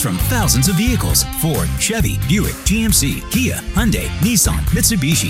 from thousands of vehicles: Ford, Chevy, Buick, GMC, Kia, Hyundai, Nissan, Mitsubishi,